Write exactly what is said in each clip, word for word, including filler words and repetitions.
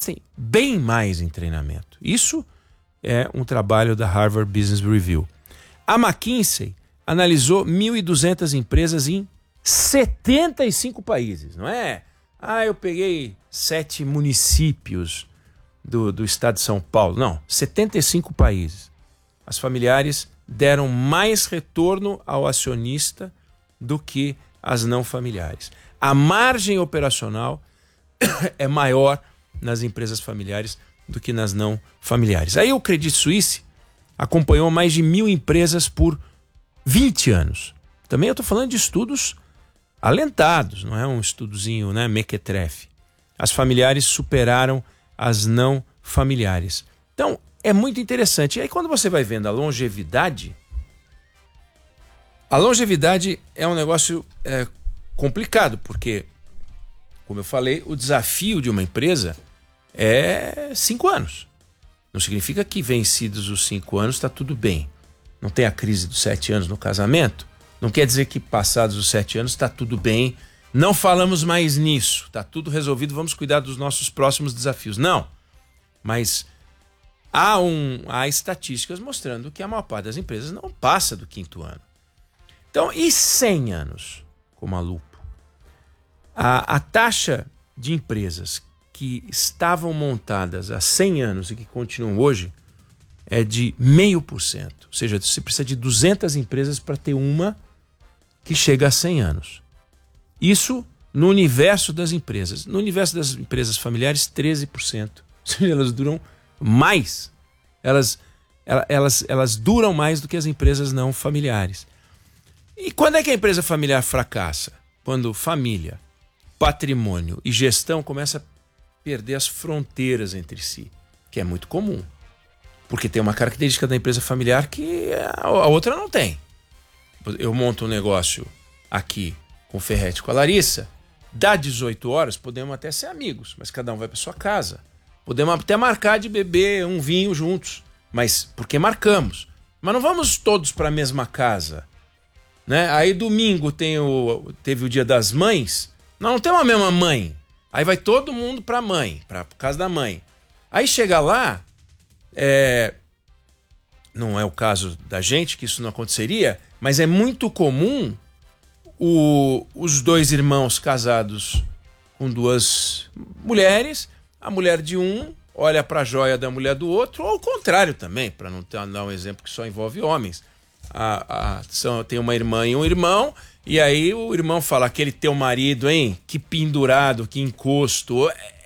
investem bem mais em treinamento. Isso é um trabalho da Harvard Business Review. A McKinsey analisou mil e duzentas empresas em setenta e cinco países, não é? Ah, eu peguei sete municípios do, do estado de São Paulo. Não, setenta e cinco países. As familiares deram mais retorno ao acionista do que as não familiares. A margem operacional é maior nas empresas familiares do que nas não familiares. Aí o Credit Suisse acompanhou mais de mil empresas por vinte anos. Também eu estou falando de estudos alentados, não é um estudozinho, né, mequetrefe. As familiares superaram as não familiares. Então, é muito interessante. E aí quando você vai vendo a longevidade, a longevidade é um negócio é, complicado, porque, como eu falei, o desafio de uma empresa é cinco anos. Não significa que vencidos os cinco anos está tudo bem. Não tem a crise dos sete anos no casamento. Não quer dizer que passados os sete anos está tudo bem. Não falamos mais nisso. Está tudo resolvido, vamos cuidar dos nossos próximos desafios. Não. Mas há, um, há estatísticas mostrando que a maior parte das empresas não passa do quinto ano. Então, e cem anos, como a Lupo? A, a taxa de empresas que estavam montadas há cem anos e que continuam hoje é de zero vírgula cinco por cento. Ou seja, você precisa de duzentas empresas para ter uma que chega a cem anos. Isso no universo das empresas. No universo das empresas familiares, treze por cento. Ou seja, elas duram mais. Elas, elas, elas duram mais do que as empresas não familiares. E quando é que a empresa familiar fracassa? Quando família, patrimônio e gestão começam a perder as fronteiras entre si, que é muito comum. Porque tem uma característica da empresa familiar que a outra não tem. Eu monto um negócio aqui com o Ferretti, com a Larissa, dá dezoito horas, podemos até ser amigos, mas cada um vai para sua casa. Podemos até marcar de beber um vinho juntos, mas porque marcamos. Mas não vamos todos para a mesma casa. Né? Aí domingo tem o, teve o Dia das Mães, nós não temos a mesma mãe. Aí vai todo mundo para a mãe, para casa da mãe. Aí chega lá, é, não é o caso da gente, que isso não aconteceria, mas é muito comum o, os dois irmãos casados com duas mulheres, a mulher de um olha para a joia da mulher do outro, ou o contrário também, para não ter, dar um exemplo que só envolve homens. A, a, são, tem uma irmã e um irmão, e aí o irmão fala, aquele teu marido, hein? Que pendurado, que encosto.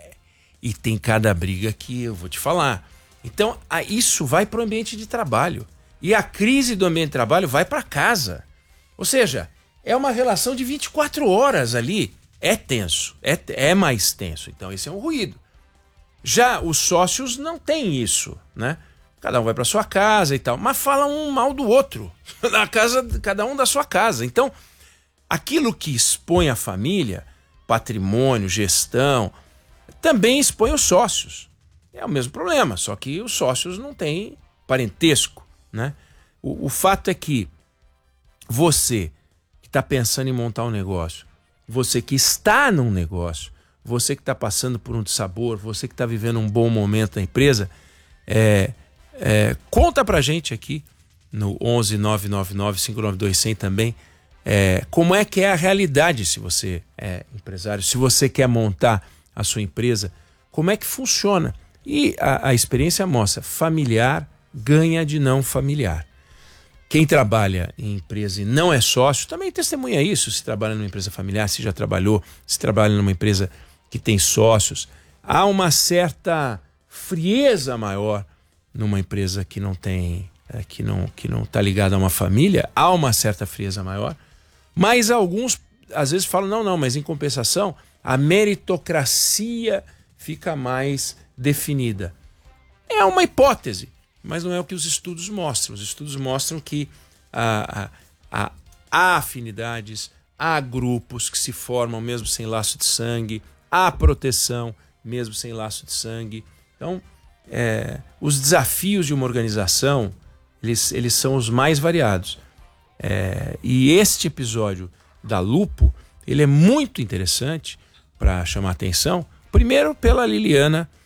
E tem cada briga que eu vou te falar. Então, a, isso vai para o ambiente de trabalho. E a crise do ambiente de trabalho vai para casa. Ou seja, é uma relação de vinte e quatro horas ali. É tenso, é, é mais tenso. Então, esse é um ruído. Já os sócios não têm isso, né? Cada um vai para sua casa e tal, mas fala um mal do outro, na casa, cada um da sua casa. Então, aquilo que expõe a família, patrimônio, gestão, também expõe os sócios. É o mesmo problema, só que os sócios não têm parentesco, né? O, o fato é que você que está pensando em montar um negócio, você que está num negócio, você que está passando por um dissabor, você que está vivendo um bom momento na empresa, é... É, conta pra gente aqui no onze nove nove nove cinco nove dois zero zero também é, como é que é a realidade se você é empresário, se você quer montar a sua empresa, como é que funciona. E a, a experiência mostra, familiar ganha de não familiar. Quem trabalha em empresa e não é sócio também testemunha isso, se trabalha numa empresa familiar, se já trabalhou, se trabalha numa empresa que tem sócios. Há uma certa frieza maior numa empresa que não tem, é, que não que não está ligada a uma família, há uma certa frieza maior, mas alguns às vezes falam, não, não, mas em compensação, a meritocracia fica mais definida. É uma hipótese, mas não é o que os estudos mostram. Os estudos mostram que a, a, a, há afinidades, há grupos que se formam mesmo sem laço de sangue, há proteção mesmo sem laço de sangue. Então, É, os desafios de uma organização, eles, eles são os mais variados. É, e este episódio da Lupo, ele é muito interessante para chamar atenção, primeiro pela Liliana